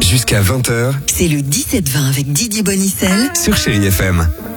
Jusqu'à 20h C'est le 17-20 avec Didier Bonicel sur Chérie FM.